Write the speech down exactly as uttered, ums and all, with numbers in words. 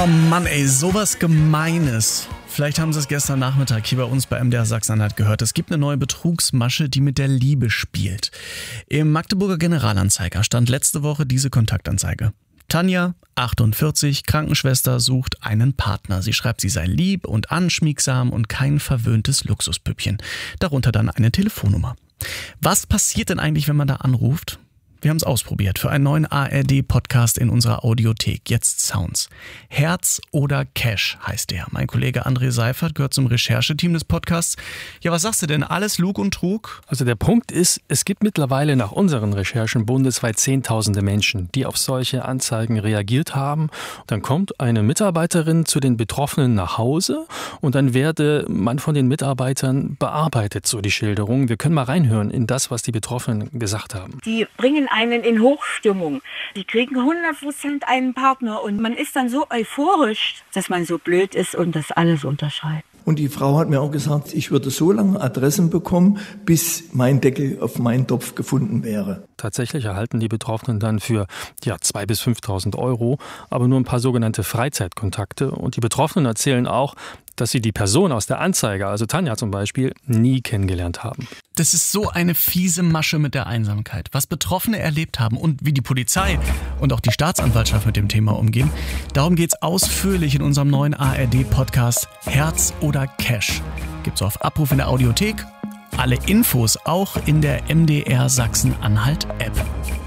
Oh Mann, ey, sowas Gemeines. Vielleicht haben Sie es gestern Nachmittag hier bei uns bei M D R Sachsen-Anhalt gehört. Es gibt eine neue Betrugsmasche, die mit der Liebe spielt. Im Magdeburger Generalanzeiger stand letzte Woche diese Kontaktanzeige. Tanja, achtundvierzig, Krankenschwester, sucht einen Partner. Sie schreibt, sie sei lieb und anschmiegsam und kein verwöhntes Luxuspüppchen. Darunter dann eine Telefonnummer. Was passiert denn eigentlich, wenn man da anruft? Wir haben es ausprobiert für einen neuen A R D-Podcast in unserer Audiothek. Jetzt Sounds. Herz oder Cash heißt der. Mein Kollege André Seifert gehört zum Rechercheteam des Podcasts. Ja, was sagst du denn? Alles Lug und Trug? Also der Punkt ist, es gibt mittlerweile nach unseren Recherchen bundesweit Zehntausende Menschen, die auf solche Anzeigen reagiert haben. Dann kommt eine Mitarbeiterin zu den Betroffenen nach Hause und dann werde man von den Mitarbeitern bearbeitet, so die Schilderung. Wir können mal reinhören in das, was die Betroffenen gesagt haben. Die bringen einen in Hochstimmung. Die kriegen hundert Prozent einen Partner und man ist dann so euphorisch, dass man so blöd ist und das alles unterschreibt. Und die Frau hat mir auch gesagt, ich würde so lange Adressen bekommen, bis mein Deckel auf meinen Topf gefunden wäre. Tatsächlich erhalten die Betroffenen dann für ja, zweitausend bis fünftausend Euro, aber nur ein paar sogenannte Freizeitkontakte. Und die Betroffenen erzählen auch, dass sie die Person aus der Anzeige, also Tanja zum Beispiel, nie kennengelernt haben. Das ist so eine fiese Masche mit der Einsamkeit. Was Betroffene erlebt haben und wie die Polizei und auch die Staatsanwaltschaft mit dem Thema umgehen, darum geht's ausführlich in unserem neuen A R D-Podcast Herz oder Cash. Gibt's auf Abruf in der Audiothek. Alle Infos auch in der M D R Sachsen-Anhalt-App.